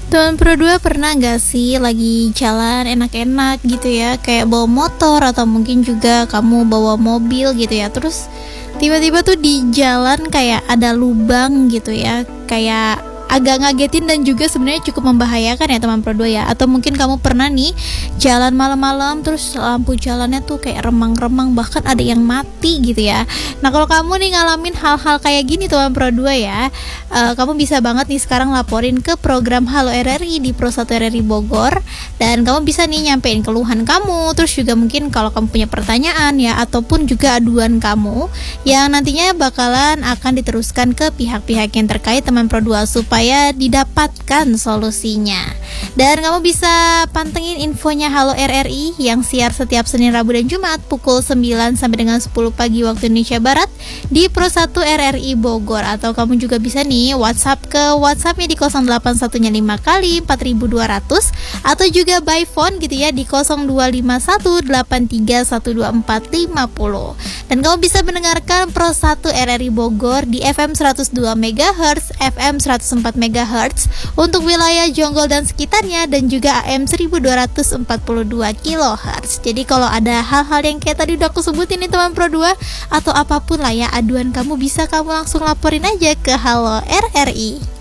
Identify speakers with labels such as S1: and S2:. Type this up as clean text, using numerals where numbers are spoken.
S1: Teman Pro 2 pernah gak sih lagi jalan enak-enak gitu ya, kayak bawa motor atau mungkin juga kamu bawa mobil gitu ya, terus tiba-tiba tuh di jalan kayak ada lubang gitu ya, kayak agak ngagetin dan juga sebenarnya cukup membahayakan ya teman Pro 2 ya. Atau mungkin kamu pernah nih jalan malam-malam terus lampu jalannya tuh kayak remang-remang, bahkan ada yang mati gitu ya. Nah kalau kamu nih ngalamin hal-hal kayak gini teman Pro 2 ya, kamu bisa banget nih sekarang laporin ke program Halo RRI di Pro 1 RRI Bogor. Dan kamu bisa nih nyampein keluhan kamu, terus juga mungkin kalau kamu punya pertanyaan ya, ataupun juga aduan kamu yang nantinya bakalan akan diteruskan ke pihak-pihak yang terkait teman Pro 2 supaya didapatkan solusinya. Dan kamu bisa pantengin infonya Halo RRI yang siar setiap Senin, Rabu, dan Jumat pukul 9 sampai dengan 10 pagi waktu Indonesia Barat di Pro 1 RRI Bogor. Atau kamu juga bisa nih WhatsApp ke WhatsAppnya di 0815 kali 4200, atau juga by phone gitu ya di 0251831240. Dan kamu bisa mendengarkan Pro 1 RRI Bogor di FM 102 MHz, FM 104 MHz untuk wilayah Jonggol dan sekitarnya, dan juga AM 1242 kHz. Jadi kalau ada hal-hal yang kayak tadi udah aku sebutin nih teman Pro 2, atau apapun lah ya aduan kamu, bisa kamu langsung laporin aja ke Halo RRI.